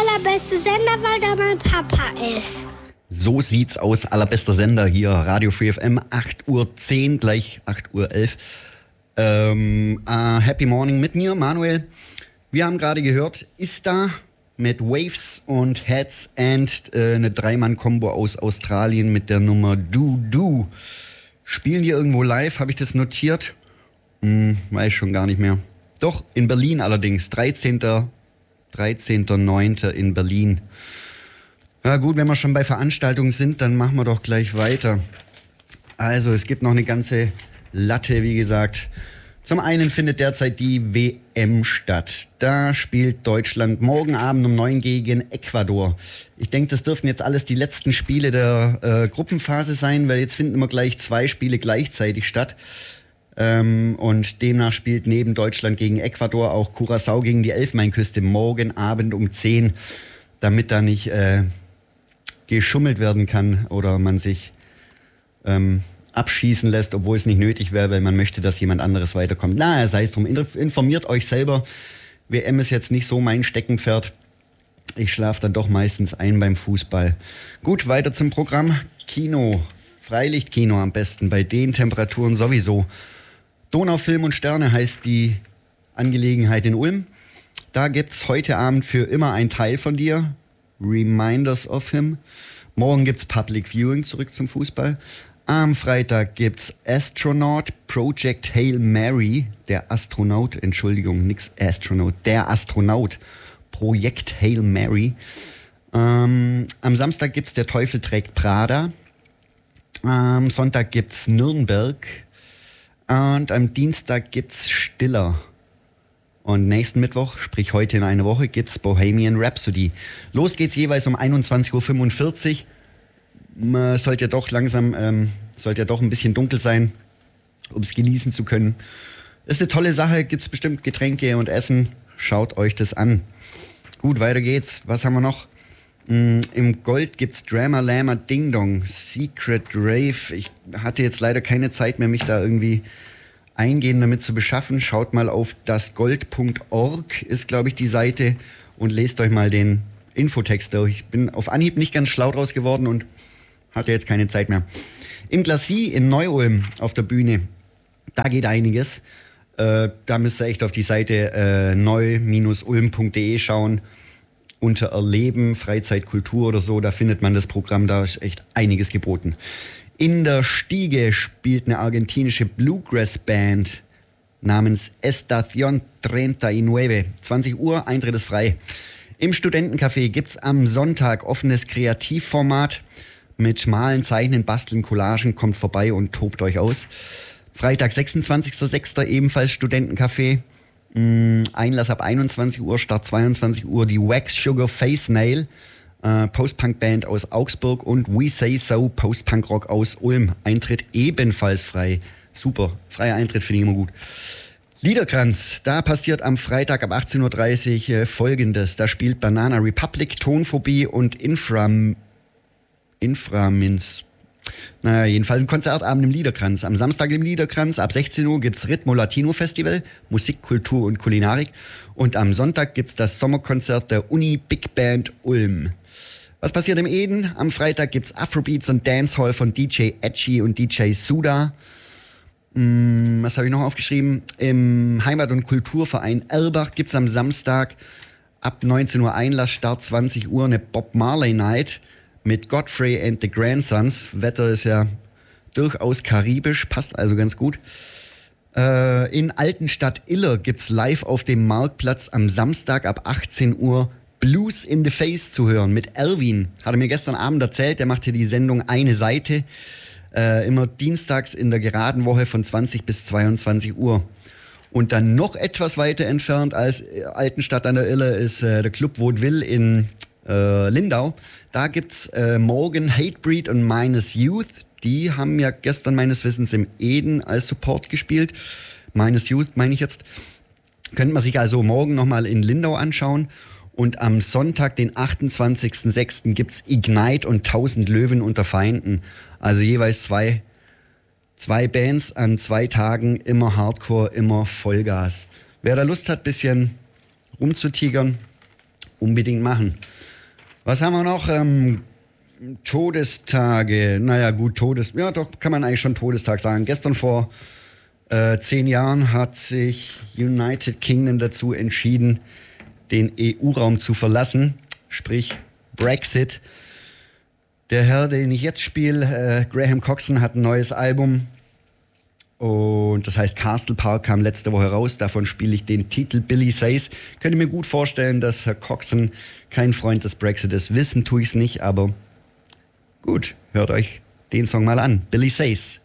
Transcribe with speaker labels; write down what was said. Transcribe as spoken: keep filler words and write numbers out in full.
Speaker 1: allerbeste Sender, weil da mein Papa ist.
Speaker 2: So sieht's aus, allerbester Sender hier, Radio Free F M, acht Uhr zehn, gleich acht Uhr elf. Ähm, uh, Happy Morning mit mir, Manuel. Wir haben gerade gehört, Ista mit Waves und Heads and äh, eine Dreimann-Kombo aus Australien mit der Nummer Do Do. Spielen die irgendwo live? Habe ich das notiert? Hm, weiß schon gar nicht mehr. Doch, in Berlin allerdings. dreizehnten neunten in Berlin. Ja gut, wenn wir schon bei Veranstaltungen sind, dann machen wir doch gleich weiter. Also, es gibt noch eine ganze Latte, wie gesagt. Zum einen findet derzeit die W M statt. Da spielt Deutschland morgen Abend um neun gegen Ecuador. Ich denke, das dürften jetzt alles die letzten Spiele der äh, Gruppenphase sein, weil jetzt finden immer gleich zwei Spiele gleichzeitig statt. Ähm, und demnach spielt neben Deutschland gegen Ecuador auch Curaçao gegen die Elfenbeinküste morgen Abend um zehn, damit da nicht äh, geschummelt werden kann oder man sich ähm, abschießen lässt, obwohl es nicht nötig wäre, weil man möchte, dass jemand anderes weiterkommt. Na, sei es drum, informiert euch selber. W M ist jetzt nicht so mein Steckenpferd. Ich schlafe dann doch meistens ein beim Fußball. Gut, weiter zum Programm. Kino, Freilichtkino am besten, bei den Temperaturen sowieso. Donau Film und Sterne heißt die Angelegenheit in Ulm. Da gibt's heute Abend für immer ein Teil von dir, Reminders of Him. Morgen gibt's Public Viewing, zurück zum Fußball. Am Freitag gibt's Astronaut, Project Hail Mary, der Astronaut, Entschuldigung, nix Astronaut, der Astronaut, Projekt Hail Mary. Ähm, am Samstag gibt's Der Teufel trägt Prada. Am Sonntag gibt's Nürnberg. Und am Dienstag gibt's Stiller. Und nächsten Mittwoch, sprich heute in einer Woche, gibt's Bohemian Rhapsody. Los geht's jeweils um einundzwanzig Uhr fünfundvierzig. Man sollte ja doch langsam, ähm, sollte ja doch ein bisschen dunkel sein, um es genießen zu können. Ist eine tolle Sache, gibt's bestimmt Getränke und Essen. Schaut euch das an. Gut, weiter geht's. Was haben wir noch? Mm, Im Gold gibt's Drama Lama Ding Dong, Secret Rave. Ich hatte jetzt leider keine Zeit mehr, mich da irgendwie eingehend damit zu beschaffen. Schaut mal auf dasgold punkt org, ist glaube ich die Seite, und lest euch mal den Infotext durch. Ich bin auf Anhieb nicht ganz schlau draus geworden und hatte jetzt keine Zeit mehr. Im Glacis in Neu-Ulm auf der Bühne, da geht einiges. Äh, da müsst ihr echt auf die Seite äh, neu ulm punkt de schauen. Unter Erleben, Freizeit, Kultur oder so, da findet man das Programm, da ist echt einiges geboten. In der Stiege spielt eine argentinische Bluegrass-Band namens Estación neununddreißig. zwanzig Uhr, Eintritt ist frei. Im Studentencafé gibt's am Sonntag offenes Kreativformat mit Malen, Zeichnen, Basteln, Collagen. Kommt vorbei und tobt euch aus. Freitag, sechsundzwanzigster sechster ebenfalls Studentencafé. Einlass ab einundzwanzig Uhr, Start zweiundzwanzig Uhr. Die Wax Sugar Face Nail, äh, Post-Punk-Band aus Augsburg, und We Say So, Post-Punk-Rock aus Ulm. Eintritt ebenfalls frei. Super, freier Eintritt finde ich immer gut. Liederkranz, da passiert am Freitag ab achtzehn Uhr dreißig äh, Folgendes. Da spielt Banana Republic, Tonphobie und Infram... Inframins. Naja, jedenfalls ein Konzertabend im Liederkranz. Am Samstag im Liederkranz ab sechzehn Uhr gibt's Ritmo Latino Festival, Musik, Kultur und Kulinarik. Und am Sonntag gibt's das Sommerkonzert der Uni Big Band Ulm. Was passiert im Eden? Am Freitag gibt's Afrobeats und Dancehall von D J Edgy und D J Suda. Hm, was habe ich noch aufgeschrieben? Im Heimat- und Kulturverein Erbach gibt's am Samstag ab neunzehn Uhr Einlass, Start zwanzig Uhr, eine Bob Marley Night mit Godfrey and the Grandsons. Wetter ist ja durchaus karibisch, passt also ganz gut. Äh, in Altenstadt Iller gibt's live auf dem Marktplatz am Samstag ab achtzehn Uhr Blues in the Face zu hören mit Erwin. Hat er mir gestern Abend erzählt, der macht hier die Sendung Eine Seite. Äh, immer dienstags in der geraden Woche von zwanzig bis zweiundzwanzig Uhr. Und dann noch etwas weiter entfernt als Altenstadt an der Iller ist äh, der Club Vaudeville in äh, Lindau. Da gibt's äh, morgen Hatebreed und Minus Youth. Die haben ja gestern meines Wissens im Eden als Support gespielt. Minus Youth meine ich jetzt. Könnte man sich also morgen nochmal in Lindau anschauen. Und am Sonntag, den achtundzwanzigsten sechsten gibt's Ignite und tausend Löwen unter Feinden. Also jeweils zwei, zwei Bands an zwei Tagen, immer Hardcore, immer Vollgas. Wer da Lust hat, bisschen rumzutigern, unbedingt machen. Was haben wir noch? Ähm, Todestage. Naja, gut, Todes... Ja, doch, kann man eigentlich schon Todestag sagen. Gestern vor äh, zehn Jahren hat sich United Kingdom dazu entschieden, den E U-Raum zu verlassen. Sprich, Brexit. Der Herr, den ich jetzt spiele, äh, Graham Coxon, hat ein neues Album. Und das heißt Castle Park, kam letzte Woche raus. Davon spiele ich den Titel Billy Says. Könnte mir gut vorstellen, dass Herr Coxon kein Freund des Brexit ist. Wissen tue ich es nicht, aber gut, hört euch den Song mal an. Billy Says.